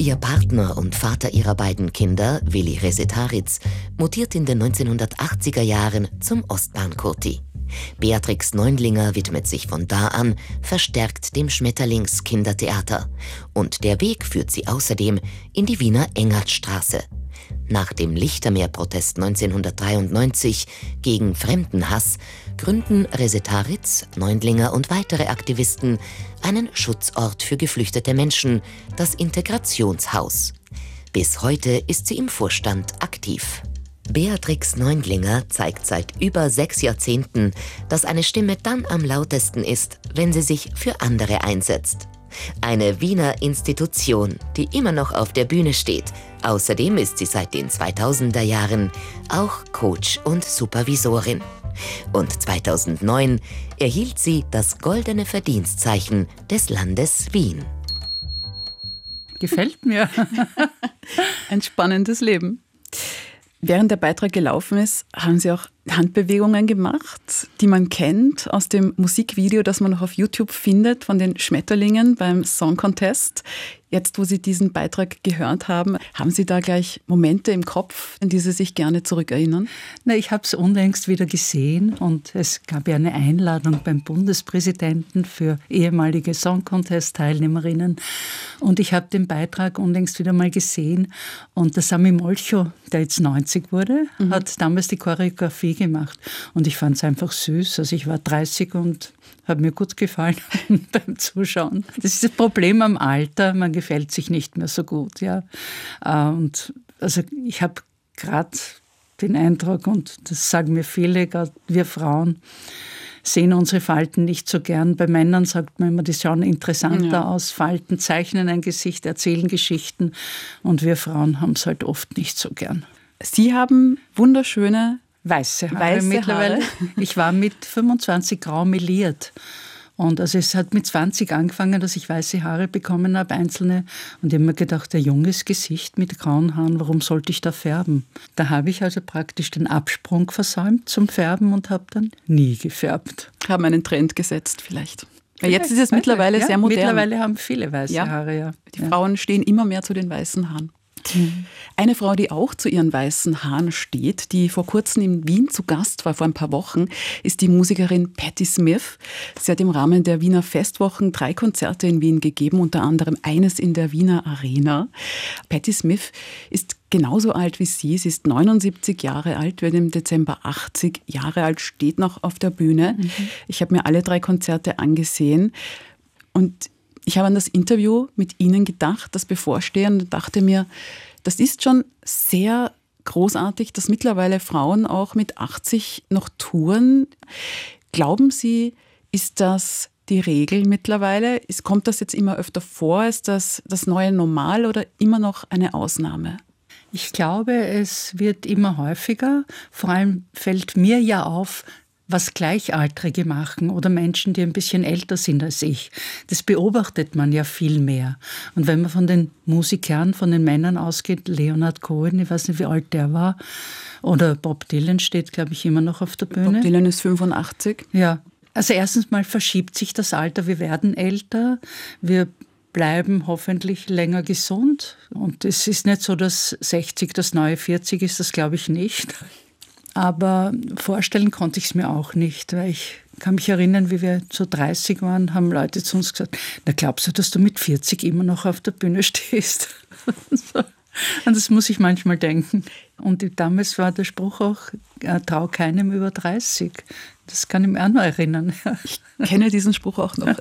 Ihr Partner und Vater ihrer beiden Kinder, Willi Resetaritz, mutiert in den 1980er Jahren zum Ostbahn-Kurti. Beatrix Neundlinger widmet sich von da an verstärkt dem Schmetterlings-Kindertheater. Und der Weg führt sie außerdem in die Wiener Engertstraße. Nach dem Lichtermeer-Protest 1993 gegen Fremdenhass gründen Resetaritz, Neundlinger und weitere Aktivisten einen Schutzort für geflüchtete Menschen, das Integrationshaus. Bis heute ist sie im Vorstand aktiv. Beatrix Neundlinger zeigt seit über 6 Jahrzehnten, dass eine Stimme dann am lautesten ist, wenn sie sich für andere einsetzt. Eine Wiener Institution, die immer noch auf der Bühne steht. Außerdem ist sie seit den 2000er Jahren auch Coach und Supervisorin. Und 2009 erhielt sie das Goldene Verdienstzeichen des Landes Wien. Gefällt mir. Ein spannendes Leben. Während der Beitrag gelaufen ist, haben Sie auch Handbewegungen gemacht, die man kennt aus dem Musikvideo, das man noch auf YouTube findet, von den Schmetterlingen beim Song Contest. Jetzt, wo Sie diesen Beitrag gehört haben Sie da gleich Momente im Kopf, an die Sie sich gerne zurückerinnern? Na, ich habe es unlängst wieder gesehen und es gab ja eine Einladung beim Bundespräsidenten für ehemalige Song Contest-Teilnehmerinnen. Und ich habe den Beitrag unlängst wieder mal gesehen und der Sami Molcho, der jetzt 90 wurde, hat damals die Choreografie gemacht. Und ich fand es einfach süß. Also ich war 30 und hat mir gut gefallen beim Zuschauen. Das ist das Problem am Alter, man gefällt sich nicht mehr so gut. Ja. Und also ich habe gerade den Eindruck, und das sagen mir viele, gerade wir Frauen, sehen unsere Falten nicht so gern. Bei Männern sagt man immer, die schauen interessanter aus, Falten zeichnen ein Gesicht, erzählen Geschichten. Und wir Frauen haben es halt oft nicht so gern. Sie haben wunderschöne weiße Haare mittlerweile. Ich war mit 25 grau meliert. Und also es hat mit 20 angefangen, dass ich weiße Haare bekommen habe, einzelne. Und ich habe mir gedacht, ein junges Gesicht mit grauen Haaren, warum sollte ich da färben? Da habe ich also praktisch den Absprung versäumt zum Färben und habe dann nie gefärbt. Haben einen Trend gesetzt vielleicht. Weil jetzt ist es mittlerweile sehr modern. Mittlerweile haben viele weiße Haare, ja. Die Frauen stehen immer mehr zu den weißen Haaren. Eine Frau, die auch zu ihren weißen Haaren steht, die vor kurzem in Wien zu Gast war, vor ein paar Wochen, ist die Musikerin Patti Smith. Sie hat im Rahmen der Wiener Festwochen 3 Konzerte in Wien gegeben, unter anderem eines in der Wiener Arena. Patti Smith ist genauso alt wie Sie. Sie ist 79 Jahre alt, wird im Dezember 80 Jahre alt, steht noch auf der Bühne. Ich habe mir alle 3 Konzerte angesehen und ich habe an das Interview mit Ihnen gedacht, das bevorstehe, und dachte mir, das ist schon sehr großartig, dass mittlerweile Frauen auch mit 80 noch touren. Glauben Sie, ist das die Regel mittlerweile? Kommt das jetzt immer öfter vor? Ist das das neue Normal oder immer noch eine Ausnahme? Ich glaube, es wird immer häufiger. Vor allem fällt mir ja auf, was Gleichaltrige machen oder Menschen, die ein bisschen älter sind als ich. Das beobachtet man ja viel mehr. Und wenn man von den Musikern, von den Männern ausgeht, Leonard Cohen, ich weiß nicht, wie alt der war, oder Bob Dylan steht, glaube ich, immer noch auf der Bühne. Bob Dylan ist 85. Ja, also erstens mal verschiebt sich das Alter, wir werden älter, wir bleiben hoffentlich länger gesund. Und es ist nicht so, dass 60 das neue 40 ist, das glaube ich nicht. Aber vorstellen konnte ich es mir auch nicht, weil ich kann mich erinnern, wie wir so 30 waren, haben Leute zu uns gesagt, na glaubst du, dass du mit 40 immer noch auf der Bühne stehst? Und das muss ich manchmal denken. Und damals war der Spruch auch, trau keinem über 30. Das kann ich mir auch noch erinnern. Ich kenne diesen Spruch auch noch.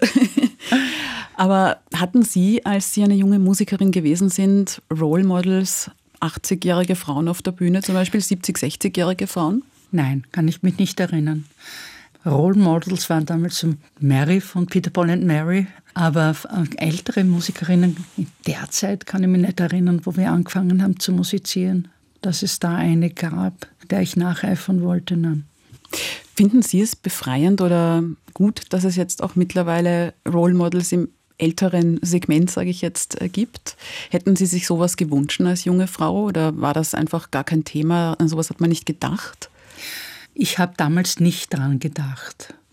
Aber hatten Sie, als Sie eine junge Musikerin gewesen sind, Role Models, 80-jährige Frauen auf der Bühne, zum Beispiel 70-, 60-jährige Frauen? Nein, kann ich mich nicht erinnern. Role Models waren damals so Mary von Peter, Paul and Mary, aber ältere Musikerinnen in der Zeit kann ich mich nicht erinnern, wo wir angefangen haben zu musizieren, dass es da eine gab, der ich nacheifern wollte. Nein. Finden Sie es befreiend oder gut, dass es jetzt auch mittlerweile Role Models im älteren Segment, sage ich jetzt, gibt? Hätten Sie sich sowas gewünscht als junge Frau oder war das einfach gar kein Thema? An sowas hat man nicht gedacht? Ich habe damals nicht daran gedacht.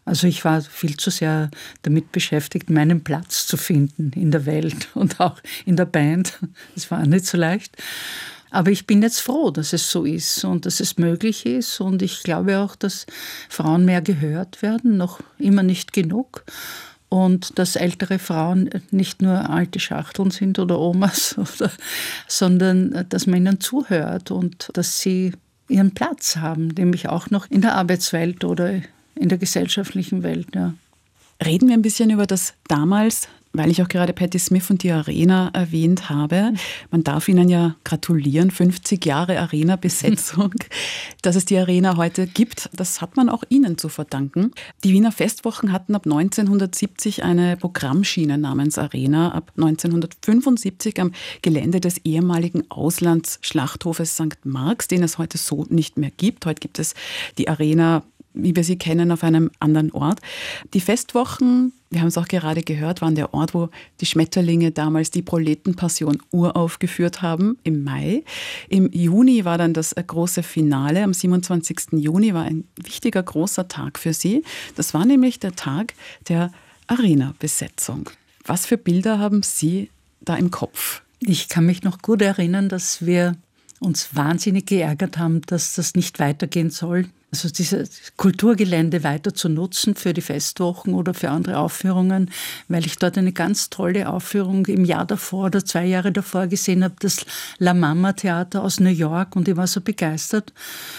Also ich war viel zu sehr damit beschäftigt, meinen Platz zu finden in der Welt und auch in der Band. Das war nicht so leicht. Aber ich bin jetzt froh, dass es so ist und dass es möglich ist. Und ich glaube auch, dass Frauen mehr gehört werden, noch immer nicht genug. Und dass ältere Frauen nicht nur alte Schachteln sind oder Omas, sondern dass man ihnen zuhört und dass sie ihren Platz haben, nämlich auch noch in der Arbeitswelt oder in der gesellschaftlichen Welt. Ja. Reden wir ein bisschen über das damals, weil ich auch gerade Patti Smith und die Arena erwähnt habe. Man darf Ihnen ja gratulieren, 50 Jahre Arena-Besetzung. Dass es die Arena heute gibt, das hat man auch Ihnen zu verdanken. Die Wiener Festwochen hatten ab 1970 eine Programmschiene namens Arena. Ab 1975 am Gelände des ehemaligen Auslandsschlachthofes St. Marx, den es heute so nicht mehr gibt. Heute gibt es die Arena, wie wir sie kennen, auf einem anderen Ort. Die Festwochen, wir haben es auch gerade gehört, waren der Ort, wo die Schmetterlinge damals die Proletenpassion uraufgeführt haben im Mai. Im Juni war dann das große Finale. Am 27. Juni war ein wichtiger, großer Tag für Sie. Das war nämlich der Tag der Arena-Besetzung. Was für Bilder haben Sie da im Kopf? Ich kann mich noch gut erinnern, dass wir uns wahnsinnig geärgert haben, dass das nicht weitergehen soll. Also dieses Kulturgelände weiter zu nutzen für die Festwochen oder für andere Aufführungen, weil ich dort eine ganz tolle Aufführung im Jahr davor oder 2 Jahre davor gesehen habe, das La Mama Theater aus New York, und ich war so begeistert.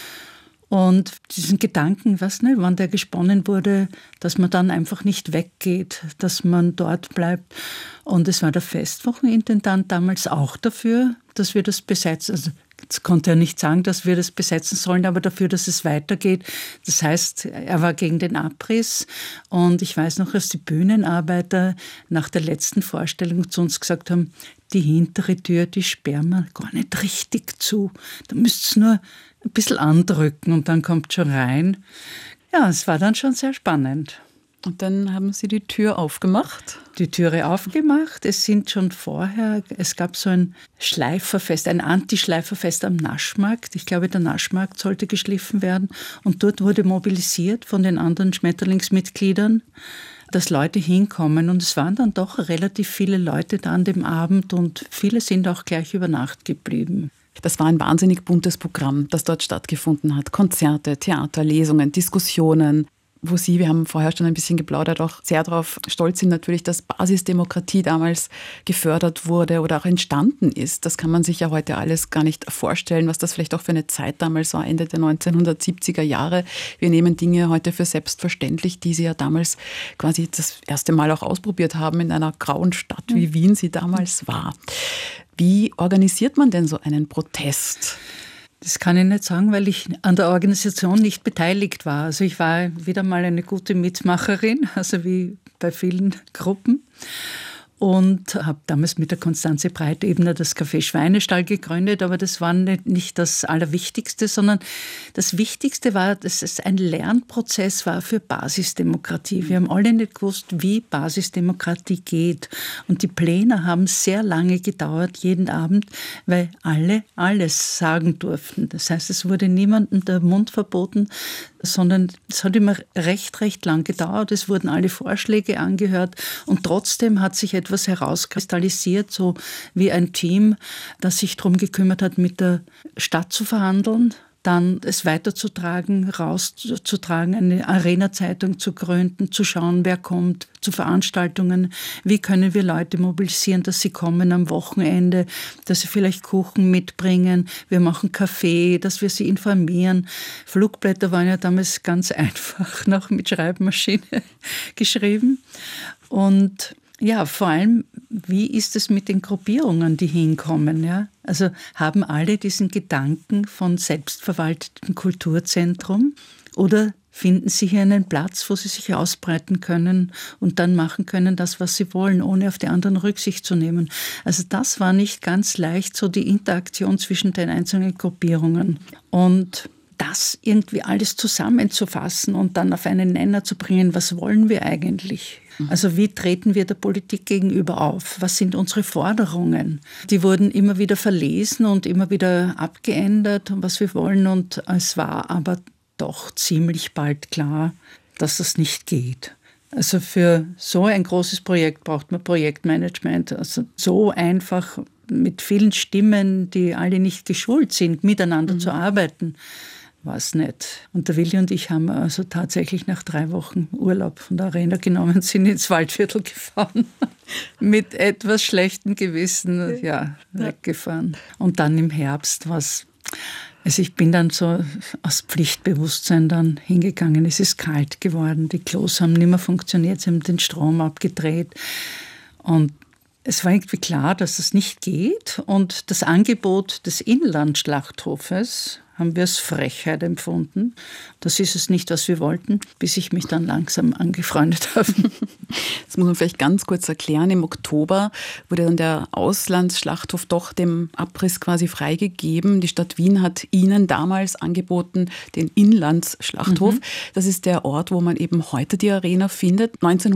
Und diesen Gedanken, weiß nicht, wann der gesponnen wurde, dass man dann einfach nicht weggeht, dass man dort bleibt. Und es war der Festwochenintendant damals auch dafür, dass wir das besetzen. Also jetzt konnte er nicht sagen, dass wir das besetzen sollen, aber dafür, dass es weitergeht. Das heißt, er war gegen den Abriss. Und ich weiß noch, dass die Bühnenarbeiter nach der letzten Vorstellung zu uns gesagt haben, die hintere Tür, die sperren wir gar nicht richtig zu. Da müsst ihr nur ein bisschen andrücken und dann kommt schon rein. Ja, es war dann schon sehr spannend. Und dann haben Sie die Tür aufgemacht? Die Türe aufgemacht. Es sind schon vorher, es gab so ein Schleiferfest, ein Anti-Schleiferfest am Naschmarkt. Ich glaube, der Naschmarkt sollte geschliffen werden. Und dort wurde mobilisiert von den anderen Schmetterlingsmitgliedern, dass Leute hinkommen. Und es waren dann doch relativ viele Leute da an dem Abend und viele sind auch gleich über Nacht geblieben. Das war ein wahnsinnig buntes Programm, das dort stattgefunden hat. Konzerte, Theater, Lesungen, Diskussionen, wo Sie, wir haben vorher schon ein bisschen geplaudert, auch sehr darauf stolz sind natürlich, dass Basisdemokratie damals gefördert wurde oder auch entstanden ist. Das kann man sich ja heute alles gar nicht vorstellen, was das vielleicht auch für eine Zeit damals war, Ende der 1970er Jahre. Wir nehmen Dinge heute für selbstverständlich, die Sie ja damals quasi das erste Mal auch ausprobiert haben in einer grauen Stadt, wie Wien sie damals war. Wie organisiert man denn so einen Protest? Das kann ich nicht sagen, weil ich an der Organisation nicht beteiligt war. Also ich war wieder mal eine gute Mitmacherin, also wie bei vielen Gruppen. Und habe damals mit der Konstanze Breitebner das Café Schweinestall gegründet, aber das war nicht das Allerwichtigste, sondern das Wichtigste war, dass es ein Lernprozess war für Basisdemokratie. Wir haben alle nicht gewusst, wie Basisdemokratie geht. Und die Pläne haben sehr lange gedauert, jeden Abend, weil alle alles sagen durften. Das heißt, es wurde niemandem der Mund verboten, sondern es hat immer recht lang gedauert. Es wurden alle Vorschläge angehört und trotzdem hat sich etwas herauskristallisiert, so wie ein Team, das sich darum gekümmert hat, mit der Stadt zu verhandeln, dann es weiterzutragen, rauszutragen, eine Arena-Zeitung zu gründen, zu schauen, wer kommt, zu Veranstaltungen, wie können wir Leute mobilisieren, dass sie kommen am Wochenende, dass sie vielleicht Kuchen mitbringen, wir machen Kaffee, dass wir sie informieren. Flugblätter waren ja damals ganz einfach noch mit Schreibmaschine geschrieben. Und ja, vor allem, wie ist es mit den Gruppierungen, die hinkommen? Ja? Also haben alle diesen Gedanken von selbstverwaltetem Kulturzentrum oder finden sie hier einen Platz, wo sie sich ausbreiten können und dann machen können das, was sie wollen, ohne auf die anderen Rücksicht zu nehmen? Also das war nicht ganz leicht, so die Interaktion zwischen den einzelnen Gruppierungen. Und das irgendwie alles zusammenzufassen und dann auf einen Nenner zu bringen, was wollen wir eigentlich? Also wie treten wir der Politik gegenüber auf? Was sind unsere Forderungen? Die wurden immer wieder verlesen und immer wieder abgeändert, was wir wollen. Und es war aber doch ziemlich bald klar, dass das nicht geht. Also für so ein großes Projekt braucht man Projektmanagement. Also so einfach mit vielen Stimmen, die alle nicht geschult sind, miteinander zu arbeiten, war es nicht. Und der Willi und ich haben also tatsächlich nach 3 Wochen Urlaub von der Arena genommen und sind ins Waldviertel gefahren. Mit etwas schlechtem Gewissen, weggefahren. Und dann im Herbst war es. Also ich bin dann so aus Pflichtbewusstsein dann hingegangen. Es ist kalt geworden, die Klos haben nicht mehr funktioniert, sie haben den Strom abgedreht. Und es war irgendwie klar, dass das nicht geht. Und das Angebot des Inlandschlachthofes haben wir als Frechheit empfunden. Das ist es nicht, was wir wollten, bis ich mich dann langsam angefreundet habe. Das muss man vielleicht ganz kurz erklären. Im Oktober wurde dann der Auslandsschlachthof doch dem Abriss quasi freigegeben. Die Stadt Wien hat Ihnen damals angeboten, den Inlandsschlachthof. Das ist der Ort, wo man eben heute die Arena findet.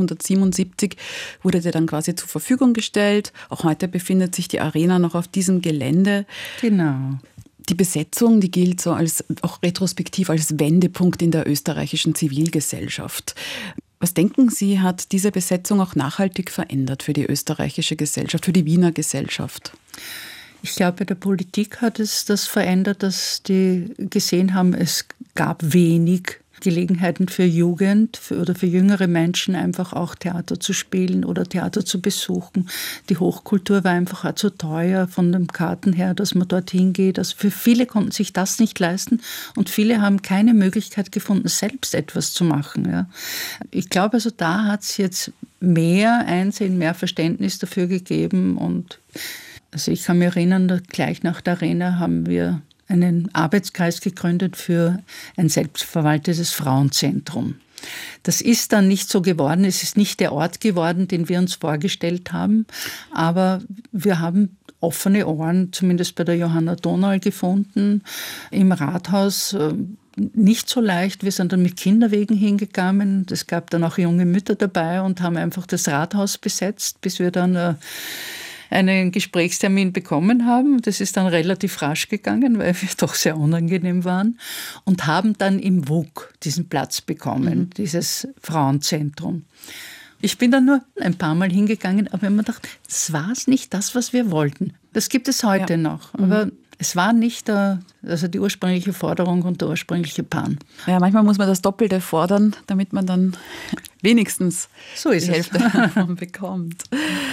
1977 wurde der dann quasi zur Verfügung gestellt. Auch heute befindet sich die Arena noch auf diesem Gelände. Genau. Die Besetzung, die gilt so als auch retrospektiv als Wendepunkt in der österreichischen Zivilgesellschaft. Was denken Sie, hat diese Besetzung auch nachhaltig verändert für die österreichische Gesellschaft, für die Wiener Gesellschaft? Ich glaube, bei der Politik hat es das verändert, dass die gesehen haben, es gab wenig Gelegenheiten für Jugend oder für jüngere Menschen, einfach auch Theater zu spielen oder Theater zu besuchen. Die Hochkultur war einfach auch zu teuer von den Karten her, dass man dorthin geht. Also für viele konnten sich das nicht leisten und viele haben keine Möglichkeit gefunden, selbst etwas zu machen. Ja. Ich glaube, also da hat es jetzt mehr Einsehen, mehr Verständnis dafür gegeben. Und also ich kann mich erinnern, gleich nach der Arena haben wir einen Arbeitskreis gegründet für ein selbstverwaltetes Frauenzentrum. Das ist dann nicht so geworden, es ist nicht der Ort geworden, den wir uns vorgestellt haben, aber wir haben offene Ohren, zumindest bei der Johanna Donal gefunden, im Rathaus. Nicht so leicht. Wir sind dann mit Kinderwegen hingegangen. Es gab dann auch junge Mütter dabei und haben einfach das Rathaus besetzt, bis wir dann einen Gesprächstermin bekommen haben. Das ist dann relativ rasch gegangen, weil wir doch sehr unangenehm waren. Und haben dann im WUK diesen Platz bekommen, dieses Frauenzentrum. Ich bin dann nur ein paar Mal hingegangen, aber ich habe mir gedacht, das war es nicht das, was wir wollten. Das gibt es heute noch. Aber es war nicht die ursprüngliche Forderung und der ursprüngliche Plan. Ja, manchmal muss man das Doppelte fordern, damit man dann wenigstens die Hälfte davon bekommt.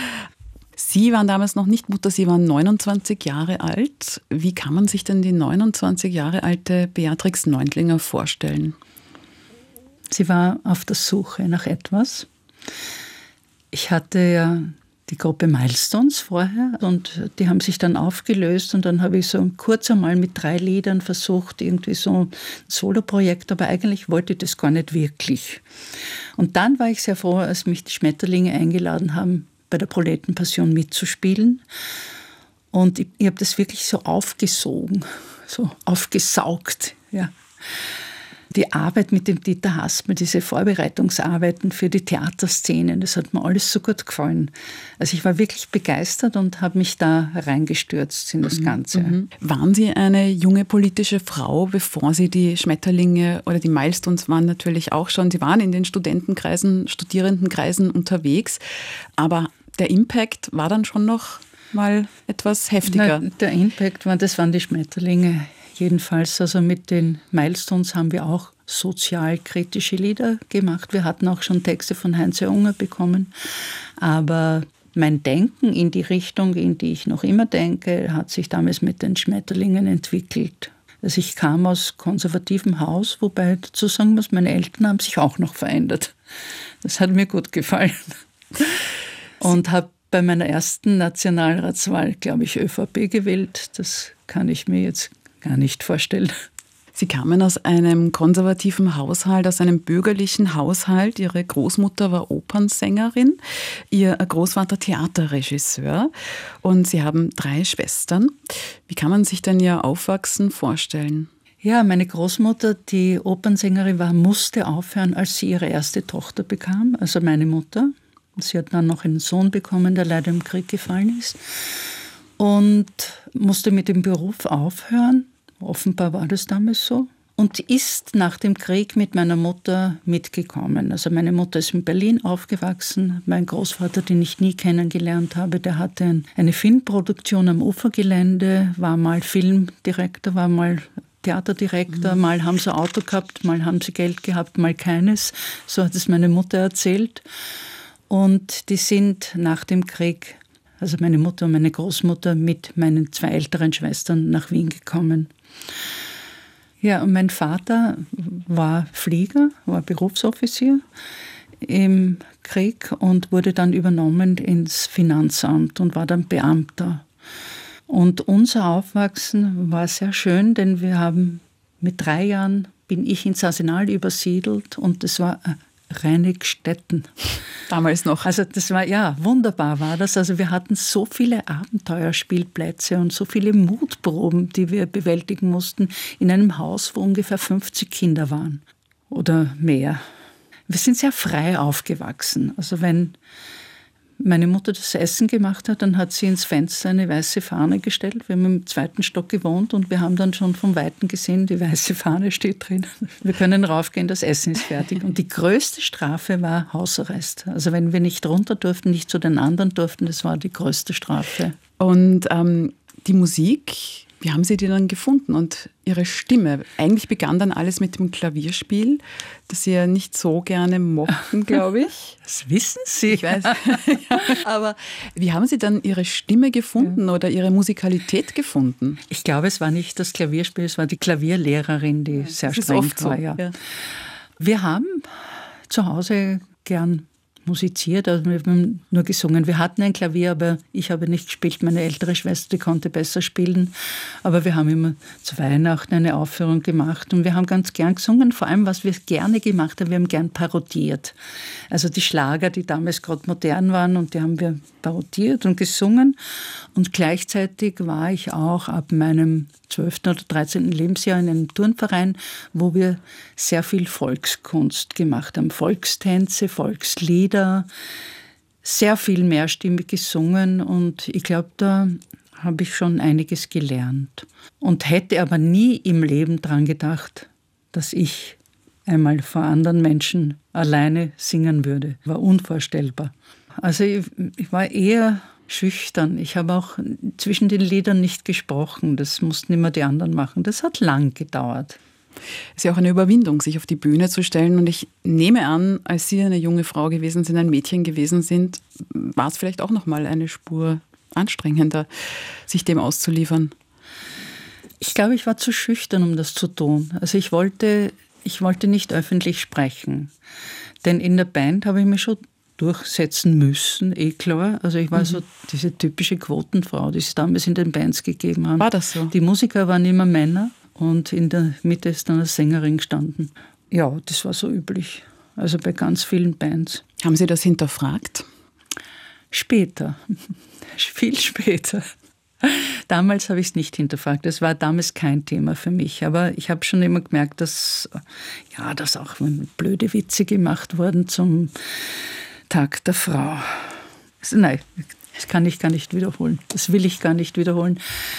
Sie waren damals noch nicht Mutter, Sie waren 29 Jahre alt. Wie kann man sich denn die 29 Jahre alte Beatrix Neundlinger vorstellen? Sie war auf der Suche nach etwas. Ich hatte ja die Gruppe Milestones vorher und die haben sich dann aufgelöst und dann habe ich so kurz einmal mit 3 Liedern versucht, irgendwie so ein Soloprojekt, aber eigentlich wollte ich das gar nicht wirklich. Und dann war ich sehr froh, als mich die Schmetterlinge eingeladen haben, bei der Proletenpassion mitzuspielen. Und ich habe das wirklich so aufgesogen, so aufgesaugt. Ja. Die Arbeit mit dem Dieter Hasmer, diese Vorbereitungsarbeiten für die Theaterszenen, das hat mir alles so gut gefallen. Also ich war wirklich begeistert und habe mich da reingestürzt in das Ganze. Waren Sie eine junge politische Frau, bevor Sie die Schmetterlinge oder die Milestones waren natürlich auch schon, Sie waren in den Studentenkreisen, Studierendenkreisen unterwegs, aber der Impact war dann schon noch mal etwas heftiger. Der Impact das waren die Schmetterlinge. Jedenfalls, also mit den Milestones haben wir auch sozialkritische Lieder gemacht. Wir hatten auch schon Texte von Heinz Unger bekommen. Aber mein Denken in die Richtung, in die ich noch immer denke, hat sich damals mit den Schmetterlingen entwickelt. Also ich kam aus konservativem Haus, wobei dazu sagen muss, meine Eltern haben sich auch noch verändert. Das hat mir gut gefallen. Und habe bei meiner ersten Nationalratswahl, glaube ich, ÖVP gewählt. Das kann ich mir jetzt gar nicht vorstellen. Sie kamen aus einem konservativen Haushalt, aus einem bürgerlichen Haushalt. Ihre Großmutter war Opernsängerin, Ihr Großvater Theaterregisseur und Sie haben 3 Schwestern. Wie kann man sich denn Ihr Aufwachsen vorstellen? Ja, meine Großmutter, die Opernsängerin war, musste aufhören, als sie ihre erste Tochter bekam, also meine Mutter. Sie hat dann noch einen Sohn bekommen, der leider im Krieg gefallen ist. Und musste mit dem Beruf aufhören. Offenbar war das damals so. und ist nach dem Krieg mit meiner Mutter mitgekommen. Also meine Mutter ist in Berlin aufgewachsen. Mein Großvater, den ich nie kennengelernt habe, der hatte eine Filmproduktion am Ufergelände, war mal Filmdirektor, war mal Theaterdirektor, mal haben sie ein Auto gehabt, mal haben sie Geld gehabt, mal keines. So hat es meine Mutter erzählt. Und die sind nach dem Krieg, also meine Mutter und meine Großmutter, mit meinen 2 älteren Schwestern nach Wien gekommen. Ja, und mein Vater war Flieger, war Berufsoffizier im Krieg und wurde dann übernommen ins Finanzamt und war dann Beamter. Und unser Aufwachsen war sehr schön, denn wir haben mit 3 Jahren bin ich ins Arsenal übersiedelt und das war Reinigstetten. Damals noch. Also das war, ja, wunderbar war das. Also wir hatten so viele Abenteuerspielplätze und so viele Mutproben, die wir bewältigen mussten, in einem Haus, wo ungefähr 50 Kinder waren oder mehr. Wir sind sehr frei aufgewachsen. Also wenn meine Mutter das Essen gemacht hat, dann hat sie ins Fenster eine weiße Fahne gestellt. Wir haben im 2. Stock gewohnt und wir haben dann schon vom Weiten gesehen, die weiße Fahne steht drin. Wir können raufgehen, das Essen ist fertig. Und die größte Strafe war Hausarrest. Also wenn wir nicht runter durften, nicht zu den anderen durften, das war die größte Strafe. Und die Musik, wie haben Sie die dann gefunden und Ihre Stimme? Eigentlich begann dann alles mit dem Klavierspiel, das Sie ja nicht so gerne mochten, glaube ich. Das wissen Sie. Ich weiß. Aber wie haben Sie dann Ihre Stimme gefunden oder Ihre Musikalität gefunden? Ich glaube, es war nicht das Klavierspiel, es war die Klavierlehrerin, die sehr streng war. Ja. Wir haben zu Hause gern musiziert, also wir haben nur gesungen. Wir hatten ein Klavier, aber ich habe nicht gespielt. Meine ältere Schwester, die konnte besser spielen. Aber wir haben immer zu Weihnachten eine Aufführung gemacht und wir haben ganz gern gesungen. Vor allem, was wir gerne gemacht haben, wir haben gern parodiert. Also die Schlager, die damals gerade modern waren und die haben wir parodiert und gesungen. Und gleichzeitig war ich auch ab meinem 12. oder 13. Lebensjahr in einem Turnverein, wo wir sehr viel Volkskunst gemacht haben. Volkstänze, Volkslieder, sehr viel mehrstimmig gesungen und ich glaube, da habe ich schon einiges gelernt. Und hätte aber nie im Leben dran gedacht, dass ich einmal vor anderen Menschen alleine singen würde. War unvorstellbar. Also ich war eher schüchtern. Ich habe auch zwischen den Liedern nicht gesprochen. Das mussten immer die anderen machen. Das hat lang gedauert. Es ist ja auch eine Überwindung, sich auf die Bühne zu stellen. Und ich nehme an, als Sie eine junge Frau gewesen sind, ein Mädchen gewesen sind, war es vielleicht auch noch mal eine Spur anstrengender, sich dem auszuliefern. Ich glaube, ich war zu schüchtern, um das zu tun. Also ich wollte nicht öffentlich sprechen. Denn in der Band habe ich mich schon durchsetzen müssen, klar. Also ich war so diese typische Quotenfrau, die es damals in den Bands gegeben haben. War das so? Die Musiker waren immer Männer und in der Mitte ist dann eine Sängerin gestanden. Ja, das war so üblich. Also bei ganz vielen Bands. Haben Sie das hinterfragt? Später. Viel später. Damals habe ich es nicht hinterfragt. Das war damals kein Thema für mich. Aber ich habe schon immer gemerkt, dass auch blöde Witze gemacht wurden zum Tag der Frau. Nein, das kann ich gar nicht wiederholen. Das will ich gar nicht wiederholen.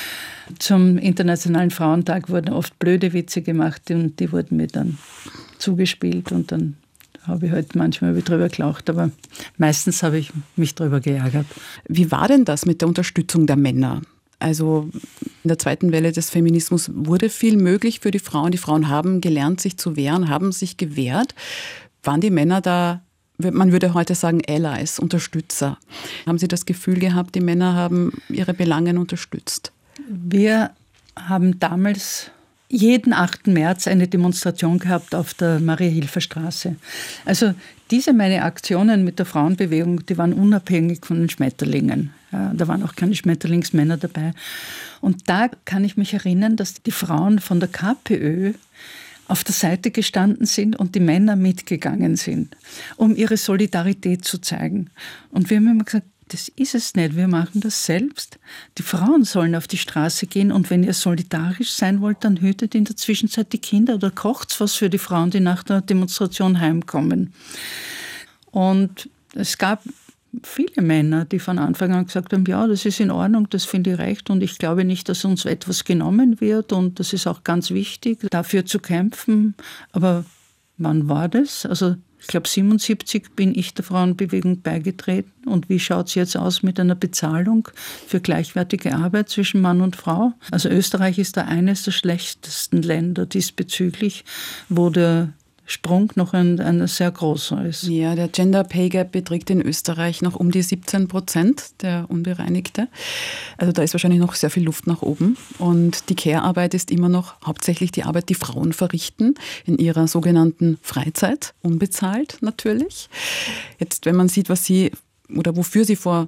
Zum Internationalen Frauentag wurden oft blöde Witze gemacht und die wurden mir dann zugespielt und dann habe ich halt manchmal drüber gelacht, aber meistens habe ich mich drüber geärgert. Wie war denn das mit der Unterstützung der Männer? Also in der zweiten Welle des Feminismus wurde viel möglich für die Frauen. Die Frauen haben gelernt, sich zu wehren, haben sich gewehrt. Waren die Männer da, man würde heute sagen, Allies, Unterstützer? Haben Sie das Gefühl gehabt, die Männer haben ihre Belange unterstützt? Wir haben damals jeden 8. März eine Demonstration gehabt auf der Maria-Hilfer-Straße. Also diese meine Aktionen mit der Frauenbewegung, die waren unabhängig von den Schmetterlingen. Ja, da waren auch keine Schmetterlingsmänner dabei. Und da kann ich mich erinnern, dass die Frauen von der KPÖ auf der Seite gestanden sind und die Männer mitgegangen sind, um ihre Solidarität zu zeigen. Und wir haben immer gesagt, das ist es nicht, wir machen das selbst. Die Frauen sollen auf die Straße gehen und wenn ihr solidarisch sein wollt, dann hütet in der Zwischenzeit die Kinder oder kocht was für die Frauen, die nach der Demonstration heimkommen. Und es gab viele Männer, die von Anfang an gesagt haben, ja, das ist in Ordnung, das finde ich recht und ich glaube nicht, dass uns etwas genommen wird und das ist auch ganz wichtig, dafür zu kämpfen. Aber wann war das? Also ich glaube, 1977 bin ich der Frauenbewegung beigetreten. Und wie schaut es jetzt aus mit einer Bezahlung für gleichwertige Arbeit zwischen Mann und Frau? Also Österreich ist da eines der schlechtesten Länder diesbezüglich, wo der Sprung noch ein sehr großer ist. Ja, der Gender Pay Gap beträgt in Österreich noch um die 17%, der unbereinigte. Also da ist wahrscheinlich noch sehr viel Luft nach oben. Und die Care-Arbeit ist immer noch hauptsächlich die Arbeit, die Frauen verrichten, in ihrer sogenannten Freizeit, unbezahlt natürlich. Jetzt, wenn man sieht, was sie oder wofür sie vor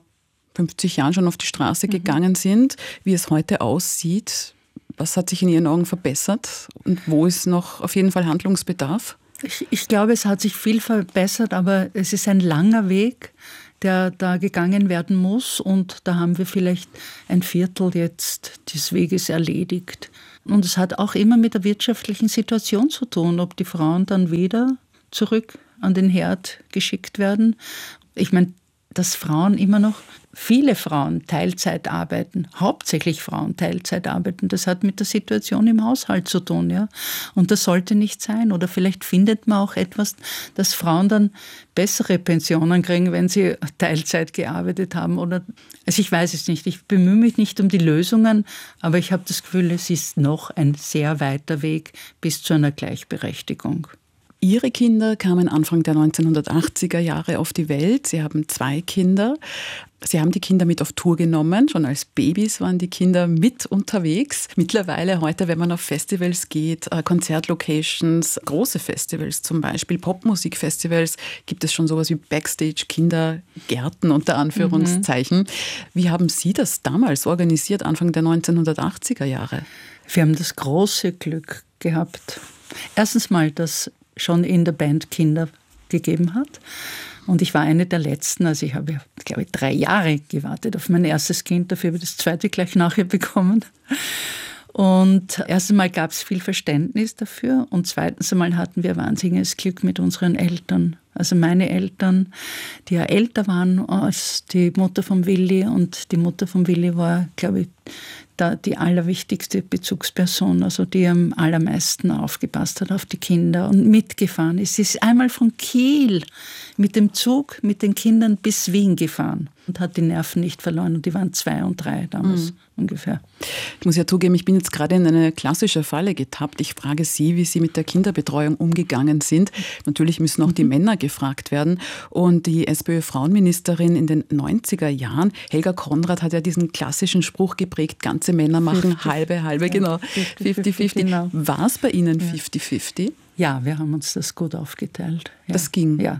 50 Jahren schon auf die Straße gegangen sind, wie es heute aussieht, was hat sich in Ihren Augen verbessert und wo ist noch auf jeden Fall Handlungsbedarf? Ich glaube, es hat sich viel verbessert, aber es ist ein langer Weg, der da gegangen werden muss. Und da haben wir vielleicht ein Viertel jetzt des Weges erledigt. Und es hat auch immer mit der wirtschaftlichen Situation zu tun, ob die Frauen dann wieder zurück an den Herd geschickt werden. Ich meine, dass Frauen immer noch, viele Frauen Teilzeit arbeiten, hauptsächlich Frauen Teilzeit arbeiten, das hat mit der Situation im Haushalt zu tun. Ja? Und das sollte nicht sein. Oder vielleicht findet man auch etwas, dass Frauen dann bessere Pensionen kriegen, wenn sie Teilzeit gearbeitet haben. Also ich weiß es nicht, ich bemühe mich nicht um die Lösungen, aber ich habe das Gefühl, es ist noch ein sehr weiter Weg bis zu einer Gleichberechtigung. Ihre Kinder kamen Anfang der 1980er Jahre auf die Welt. Sie haben 2 Kinder. Sie haben die Kinder mit auf Tour genommen. Schon als Babys waren die Kinder mit unterwegs. Mittlerweile heute, wenn man auf Festivals geht, Konzertlocations, große Festivals zum Beispiel, Popmusikfestivals, gibt es schon sowas wie Backstage-Kindergärten unter Anführungszeichen. Wie haben Sie das damals organisiert, Anfang der 1980er Jahre? Wir haben das große Glück gehabt. Erstens mal, dass schon in der Band Kinder gegeben hat. Und ich war eine der Letzten, also ich habe, glaube ich, 3 Jahre gewartet auf mein erstes Kind, dafür habe ich das zweite gleich nachher bekommen. Und erst einmal gab es viel Verständnis dafür und zweitens einmal hatten wir wahnsinniges Glück mit unseren Eltern. Also meine Eltern, die ja älter waren als die Mutter von Willi und die Mutter von Willi war, glaube ich, die allerwichtigste Bezugsperson, also die am allermeisten aufgepasst hat auf die Kinder und mitgefahren ist. Sie ist einmal von Kiel mit dem Zug mit den Kindern bis Wien gefahren und hat die Nerven nicht verloren. Und die waren 2 und 3 damals ungefähr. Ich muss ja zugeben, ich bin jetzt gerade in eine klassische Falle getappt. Ich frage Sie, wie Sie mit der Kinderbetreuung umgegangen sind. Natürlich müssen auch die Männer gefragt werden. Und die SPÖ-Frauenministerin in den 90er Jahren, Helga Konrad, hat ja diesen klassischen Spruch geprägt, ganze Männer machen 50, halbe, genau, 50-50. Genau. War es bei Ihnen 50-50? Ja, wir haben uns das gut aufgeteilt. Ja. Das ging? Ja.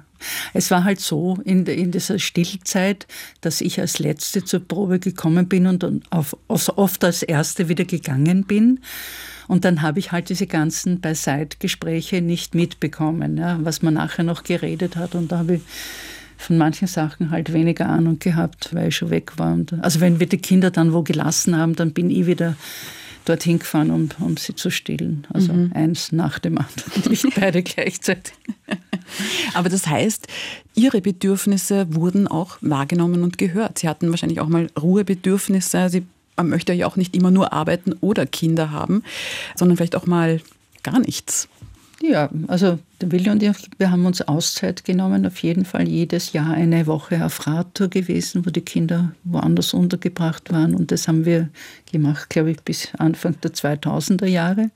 Es war halt so in dieser Stillzeit, dass ich als Letzte zur Probe gekommen bin und dann oft als Erste wieder gegangen bin. Und dann habe ich halt diese ganzen Beiseitgespräche nicht mitbekommen, ja, was man nachher noch geredet hat. Und da habe ich von manchen Sachen halt weniger Ahnung gehabt, weil ich schon weg war. Also wenn wir die Kinder dann wo gelassen haben, dann bin ich wieder dorthin gefahren, um sie zu stillen. Also eins nach dem anderen, nicht beide gleichzeitig. Aber das heißt, Ihre Bedürfnisse wurden auch wahrgenommen und gehört. Sie hatten wahrscheinlich auch mal Ruhebedürfnisse. Man möchte ja auch nicht immer nur arbeiten oder Kinder haben, sondern vielleicht auch mal gar nichts. Ja, also der Willi und ich, wir haben uns Auszeit genommen, auf jeden Fall jedes Jahr eine Woche auf Radtour gewesen, wo die Kinder woanders untergebracht waren. Und das haben wir gemacht, glaube ich, bis Anfang der 2000er Jahre.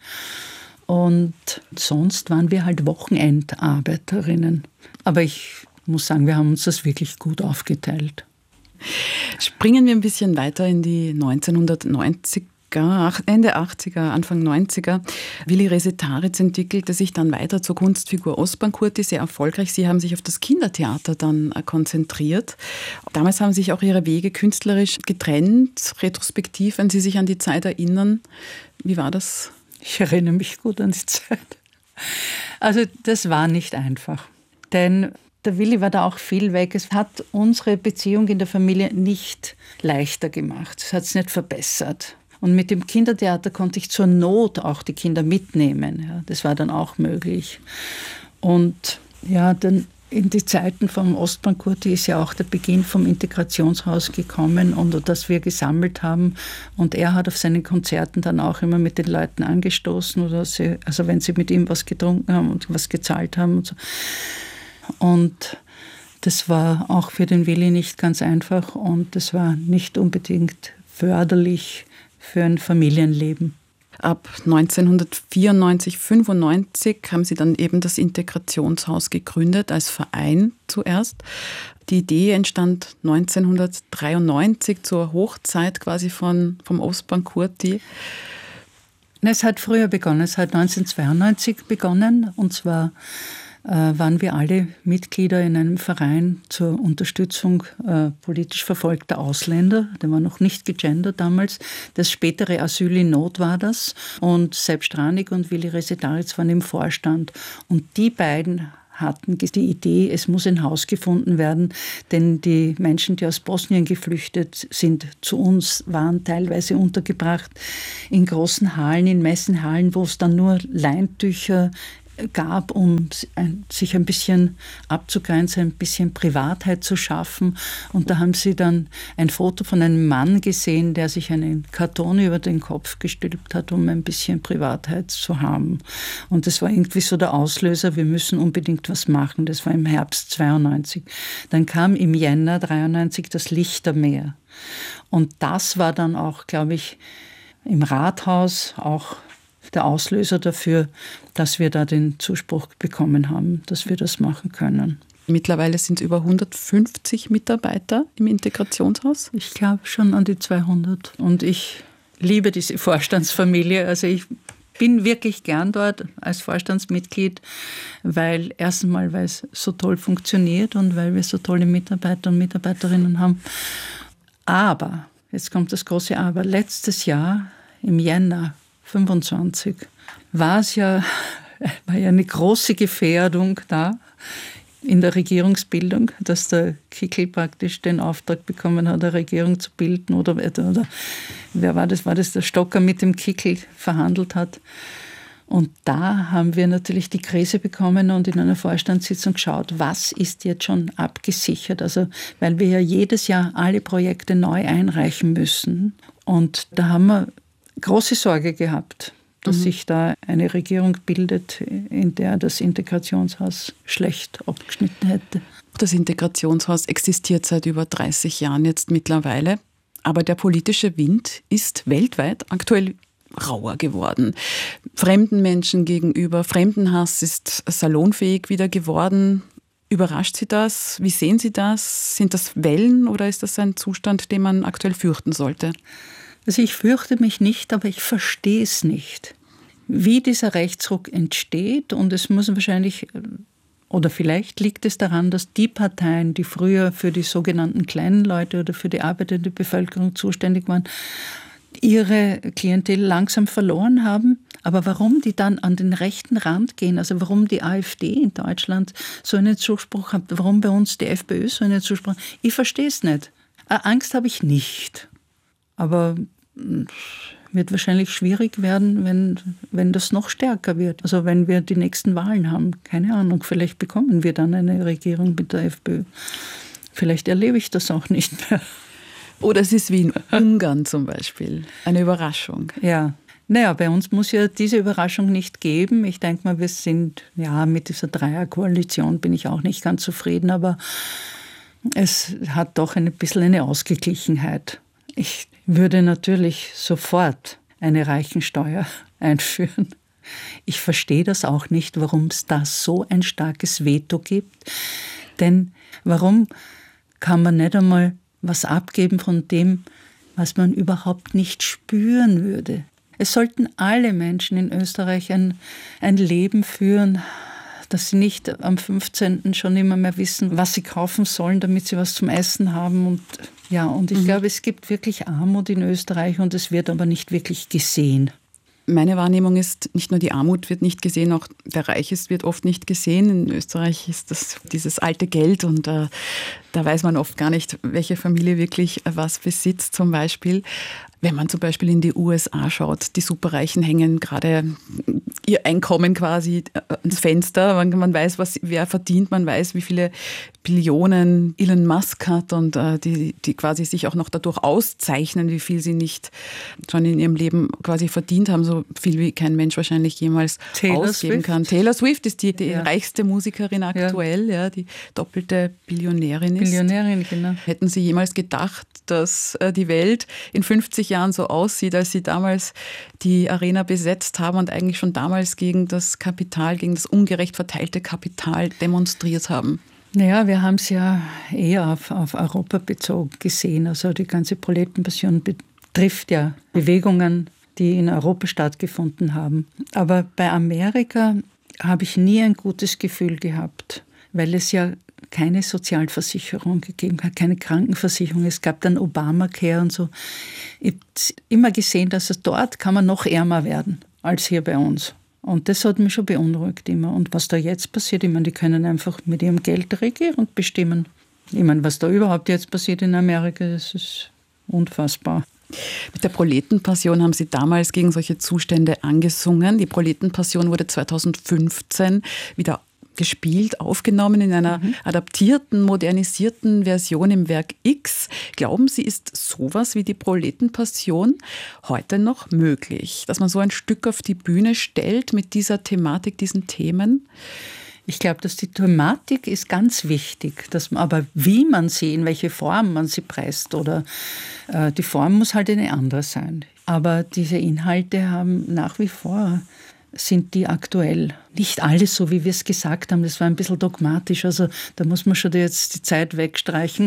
Und sonst waren wir halt Wochenendarbeiterinnen. Aber ich muss sagen, wir haben uns das wirklich gut aufgeteilt. Springen wir ein bisschen weiter in die 1990er. Ende 80er, Anfang 90er. Willi Resetaritz entwickelte sich dann weiter zur Kunstfigur Ostbahn-Kurti, sehr erfolgreich. Sie haben sich auf das Kindertheater dann konzentriert. Damals haben sich auch Ihre Wege künstlerisch getrennt, retrospektiv, wenn Sie sich an die Zeit erinnern. Wie war das? Ich erinnere mich gut an die Zeit. Also das war nicht einfach, denn der Willi war da auch viel weg. Es hat unsere Beziehung in der Familie nicht leichter gemacht. Es hat es nicht verbessert. Und mit dem Kindertheater konnte ich zur Not auch die Kinder mitnehmen. Ja, das war dann auch möglich. Und ja, dann in die Zeiten vom Ostbahn-Kurti ist ja auch der Beginn vom Integrationshaus gekommen und das wir gesammelt haben. Und er hat auf seinen Konzerten dann auch immer mit den Leuten angestoßen, also wenn sie mit ihm was getrunken haben und was gezahlt haben und so. Und das war auch für den Willi nicht ganz einfach und das war nicht unbedingt förderlich für ein Familienleben. Ab 1994, 95 haben Sie dann eben das Integrationshaus gegründet, als Verein zuerst. Die Idee entstand 1993 zur Hochzeit quasi vom Ostbahn-Kurti. Es hat früher begonnen, es hat 1992 begonnen und zwar waren wir alle Mitglieder in einem Verein zur Unterstützung politisch verfolgter Ausländer. Der war noch nicht gegendert damals. Das spätere Asyl in Not war das. Und Sepp Stranig und Willi Resetaritz waren im Vorstand. Und die beiden hatten die Idee, es muss ein Haus gefunden werden, denn die Menschen, die aus Bosnien geflüchtet sind, zu uns waren teilweise untergebracht in großen Hallen, in Messenhallen, wo es dann nur Leintücher gab, um sich ein bisschen abzugrenzen, ein bisschen Privatheit zu schaffen. Und da haben sie dann ein Foto von einem Mann gesehen, der sich einen Karton über den Kopf gestülpt hat, um ein bisschen Privatheit zu haben. Und das war irgendwie so der Auslöser, wir müssen unbedingt was machen. Das war im Herbst 92. Dann kam im Jänner 93 das Lichtermeer. Und das war dann auch, glaube ich, im Rathaus auch der Auslöser dafür, dass wir da den Zuspruch bekommen haben, dass wir das machen können. Mittlerweile sind es über 150 Mitarbeiter im Integrationshaus? Ich glaube schon an die 200. Und ich liebe diese Vorstandsfamilie. Also ich bin wirklich gern dort als Vorstandsmitglied, weil erstens mal, weil es so toll funktioniert und weil wir so tolle Mitarbeiter und Mitarbeiterinnen haben. Aber, jetzt kommt das große Aber, letztes Jahr im Jänner 25 war ja eine große Gefährdung da in der Regierungsbildung, dass der Kickl praktisch den Auftrag bekommen hat, eine Regierung zu bilden oder wer war das? War das der Stocker mit dem Kickl verhandelt hat? Und da haben wir natürlich die Krise bekommen und in einer Vorstandssitzung geschaut, was ist jetzt schon abgesichert? Also, weil wir ja jedes Jahr alle Projekte neu einreichen müssen. Und da haben wir große Sorge gehabt, dass sich da eine Regierung bildet, in der das Integrationshaus schlecht abgeschnitten hätte. Das Integrationshaus existiert seit über 30 Jahren jetzt mittlerweile. Aber der politische Wind ist weltweit aktuell rauer geworden. Fremden Menschen gegenüber, Fremdenhass ist salonfähig wieder geworden. Überrascht Sie das? Wie sehen Sie das? Sind das Wellen oder ist das ein Zustand, den man aktuell fürchten sollte? Also ich fürchte mich nicht, aber ich verstehe es nicht, wie dieser Rechtsruck entsteht. Und es muss wahrscheinlich, oder vielleicht liegt es daran, dass die Parteien, die früher für die sogenannten kleinen Leute oder für die arbeitende Bevölkerung zuständig waren, ihre Klientel langsam verloren haben. Aber warum die dann an den rechten Rand gehen, also warum die AfD in Deutschland so einen Zuspruch hat, warum bei uns die FPÖ so einen Zuspruch hat, ich verstehe es nicht. Angst habe ich nicht. Aber wird wahrscheinlich schwierig werden, wenn das noch stärker wird. Also wenn wir die nächsten Wahlen haben. Keine Ahnung, vielleicht bekommen wir dann eine Regierung mit der FPÖ. Vielleicht erlebe ich das auch nicht mehr. Oder es ist wie in Ungarn zum Beispiel. Eine Überraschung. Ja. Naja, bei uns muss ja diese Überraschung nicht geben. Ich denke mal, wir sind, ja, mit dieser Dreierkoalition bin ich auch nicht ganz zufrieden, aber es hat doch ein bisschen eine Ausgeglichenheit. Ich würde natürlich sofort eine Reichensteuer einführen. Ich verstehe das auch nicht, warum es da so ein starkes Veto gibt. Denn warum kann man nicht einmal was abgeben von dem, was man überhaupt nicht spüren würde? Es sollten alle Menschen in Österreich ein Leben führen, dass sie nicht am 15. schon immer mehr wissen, was sie kaufen sollen, damit sie was zum Essen haben. Und ich glaube, es gibt wirklich Armut in Österreich und es wird aber nicht wirklich gesehen. Meine Wahrnehmung ist, nicht nur die Armut wird nicht gesehen, auch der Reich wird oft nicht gesehen. In Österreich ist das dieses alte Geld und da weiß man oft gar nicht, welche Familie wirklich was besitzt zum Beispiel. Wenn man zum Beispiel in die USA schaut, die Superreichen hängen gerade ihr Einkommen quasi ans Fenster. Man weiß, wer verdient, man weiß, wie viele Billionen Elon Musk hat und die quasi sich auch noch dadurch auszeichnen, wie viel sie nicht schon in ihrem Leben quasi verdient haben, so viel wie kein Mensch wahrscheinlich jemals ausgeben kann. Taylor Swift ist die reichste Musikerin aktuell, die doppelte Billionärin ist. Billionärin, genau. Hätten Sie jemals gedacht, dass die Welt in 50 Jahren so aussieht, als Sie damals die Arena besetzt haben und eigentlich schon damals gegen das Kapital, gegen das ungerecht verteilte Kapital demonstriert haben? Naja, wir haben es ja eher auf Europa bezogen gesehen. Also die ganze Proletenpassion betrifft ja Bewegungen, die in Europa stattgefunden haben. Aber bei Amerika habe ich nie ein gutes Gefühl gehabt, weil es ja keine Sozialversicherung gegeben hat, keine Krankenversicherung. Es gab dann Obamacare und so. Ich habe immer gesehen, dass dort kann man noch ärmer werden als hier bei uns. Und das hat mich schon beunruhigt immer. Und was da jetzt passiert, ich meine, die können einfach mit ihrem Geld regieren und bestimmen. Ich meine, was da überhaupt jetzt passiert in Amerika, das ist unfassbar. Mit der Proletenpassion haben Sie damals gegen solche Zustände angesungen. Die Proletenpassion wurde 2015 wieder gespielt, aufgenommen in einer adaptierten, modernisierten Version im Werk X. Glauben Sie, ist sowas wie die Proletenpassion heute noch möglich? Dass man so ein Stück auf die Bühne stellt mit dieser Thematik, diesen Themen? Ich glaube, dass die Thematik ist ganz wichtig, aber wie man sie, in welche Form man sie preist oder die Form muss halt eine andere sein. Aber diese Inhalte haben nach wie vor, sind die aktuell. Nicht alles so, wie wir es gesagt haben, das war ein bisschen dogmatisch, also da muss man schon jetzt die Zeit wegstreichen.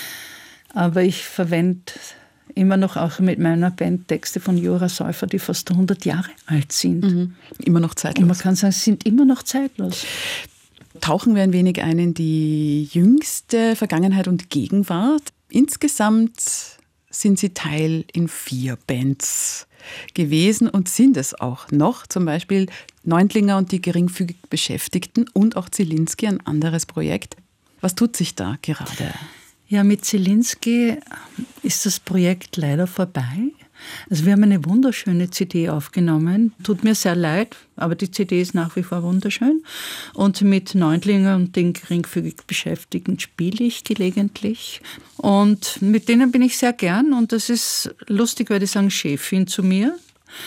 Aber ich verwende immer noch auch mit meiner Band Texte von Jura Säufer, die fast 100 Jahre alt sind. Immer noch zeitlos. Und man kann sagen, sie sind immer noch zeitlos. Tauchen wir ein wenig ein in die jüngste Vergangenheit und Gegenwart. Insgesamt sind Sie Teil in 4 Bands gewesen und sind es auch noch. Zum Beispiel Neundlinger und die geringfügig Beschäftigten und auch Zielinski, ein anderes Projekt. Was tut sich da gerade? Ja, mit Zielinski ist das Projekt leider vorbei. Also wir haben eine wunderschöne CD aufgenommen. Tut mir sehr leid, aber die CD ist nach wie vor wunderschön. Und mit Neundlinger und den geringfügig Beschäftigten spiele ich gelegentlich. Und mit denen bin ich sehr gern. Und das ist lustig, weil die sagen Chefin zu mir.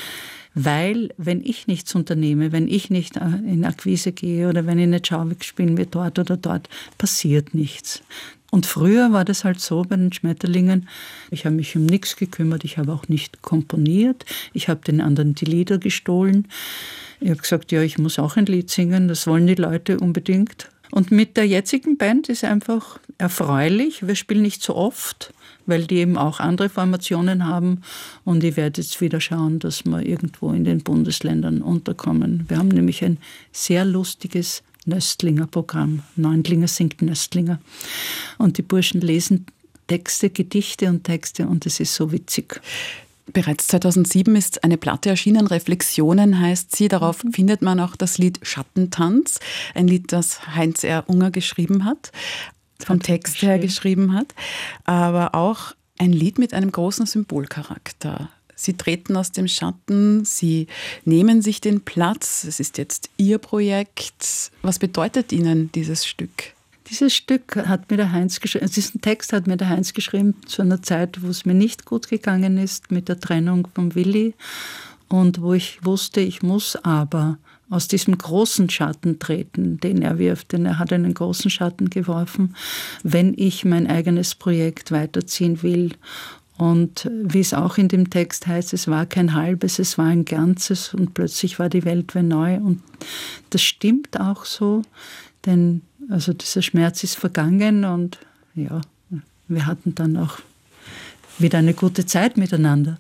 Weil, wenn ich nichts unternehme, wenn ich nicht in Akquise gehe oder wenn ich nicht schaue, wie spielen wir dort oder dort, passiert nichts. Und früher war das halt so bei den Schmetterlingen, ich habe mich um nichts gekümmert, ich habe auch nicht komponiert, ich habe den anderen die Lieder gestohlen. Ich habe gesagt, ja, ich muss auch ein Lied singen, das wollen die Leute unbedingt. Und mit der jetzigen Band ist einfach erfreulich, wir spielen nicht so oft, weil die eben auch andere Formationen haben und ich werde jetzt wieder schauen, dass wir irgendwo in den Bundesländern unterkommen. Wir haben nämlich ein sehr lustiges Nöstlinger-Programm. Neundlinger singt Nöstlinger. Und die Burschen lesen Texte, Gedichte und Texte und es ist so witzig. Bereits 2007 ist eine Platte erschienen, Reflexionen heißt sie. Darauf findet man auch das Lied Schattentanz, ein Lied, das Heinz R. Unger geschrieben hat, vom Text her geschrieben hat, aber auch ein Lied mit einem großen Symbolcharakter. Sie treten aus dem Schatten, Sie nehmen sich den Platz, es ist jetzt Ihr Projekt. Was bedeutet Ihnen dieses Stück? Dieses Stück hat mir der Heinz geschrieben, diesen Text hat mir der Heinz geschrieben zu einer Zeit, wo es mir nicht gut gegangen ist mit der Trennung von Willi und wo ich wusste, ich muss aber aus diesem großen Schatten treten, den er wirft, denn er hat einen großen Schatten geworfen, wenn ich mein eigenes Projekt weiterziehen will. Und wie es auch in dem Text heißt, es war kein halbes, es war ein Ganzes und plötzlich war die Welt wie neu. Und das stimmt auch so, denn also dieser Schmerz ist vergangen und ja, wir hatten dann auch wieder eine gute Zeit miteinander.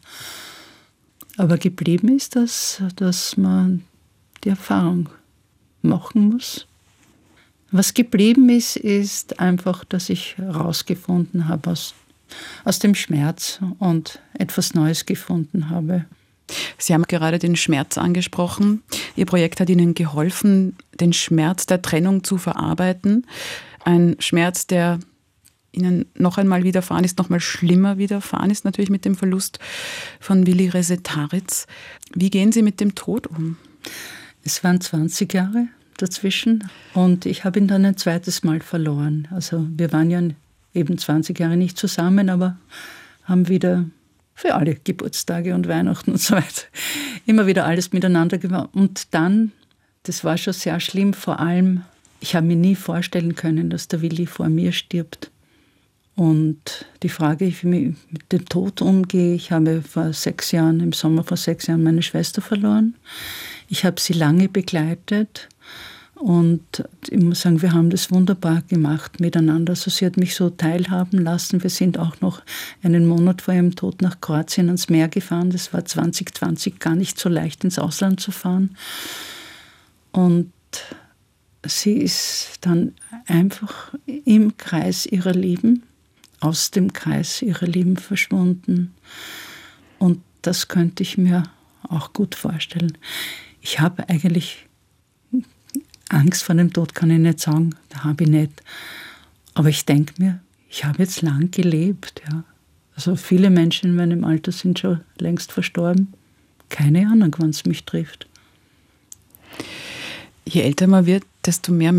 Aber geblieben ist das, dass man die Erfahrung machen muss. Was geblieben ist, ist einfach, dass ich herausgefunden habe aus dem Schmerz und etwas Neues gefunden habe. Sie haben gerade den Schmerz angesprochen. Ihr Projekt hat Ihnen geholfen, den Schmerz der Trennung zu verarbeiten. Ein Schmerz, der Ihnen noch einmal widerfahren ist, noch mal schlimmer widerfahren ist, natürlich mit dem Verlust von Willi Resetaritz. Wie gehen Sie mit dem Tod um? Es waren 20 Jahre dazwischen und ich habe ihn dann ein zweites Mal verloren. Also wir waren ja eben 20 Jahre nicht zusammen, aber haben wieder für alle Geburtstage und Weihnachten und so weiter immer wieder alles miteinander gemacht. Und dann, das war schon sehr schlimm, vor allem, ich habe mir nie vorstellen können, dass der Willi vor mir stirbt. Und die Frage, wie ich mit dem Tod umgehe, ich habe im Sommer vor 6 Jahren meine Schwester verloren. Ich habe sie lange begleitet und ich muss sagen, wir haben das wunderbar gemacht miteinander. Also sie hat mich so teilhaben lassen. Wir sind auch noch einen Monat vor ihrem Tod nach Kroatien ans Meer gefahren. Das war 2020 gar nicht so leicht, ins Ausland zu fahren. Und sie ist dann einfach im Kreis ihrer Lieben, aus dem Kreis ihrer Lieben verschwunden. Und das könnte ich mir auch gut vorstellen. Ich habe eigentlich Angst vor dem Tod, kann ich nicht sagen, da habe ich nicht. Aber ich denke mir, ich habe jetzt lang gelebt. Ja. Also viele Menschen in meinem Alter sind schon längst verstorben. Keine Ahnung, wann es mich trifft. Je älter man wird, desto mehr